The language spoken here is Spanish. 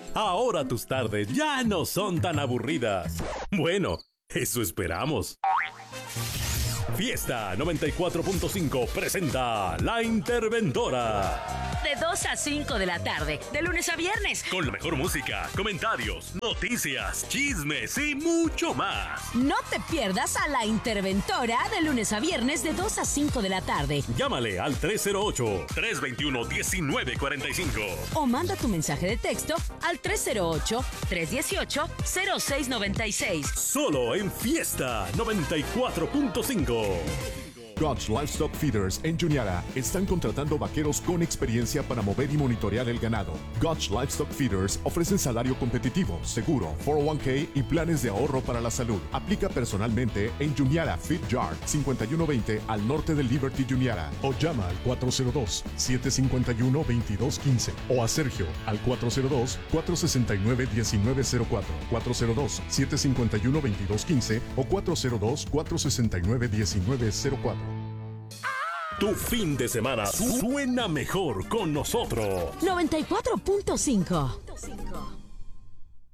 Ahora tus tardes ya no son tan aburridas. Bueno, eso esperamos. Fiesta 94.5 presenta La Interventora. De 2 a 5 de la tarde, de lunes a viernes. Con la mejor música, comentarios, noticias, chismes y mucho más. No te pierdas a La Interventora de lunes a viernes de 2 a 5 de la tarde. Llámale al 308-321-1945. O manda tu mensaje de texto al 308-318-0696. Solo en Fiesta 94.5. Gotch Livestock Feeders en Juniara están contratando vaqueros con experiencia para mover y monitorear el ganado. Gotch Livestock Feeders ofrecen salario competitivo, seguro, 401k y planes de ahorro para la salud. Aplica personalmente en Juniara Feed Yard 5120 al norte de Liberty, Juniara. O llama al 402-751-2215 o a Sergio al 402-469-1904, 402-751-2215 o 402-469-1904. Tu fin de semana suena mejor con nosotros. 94.5.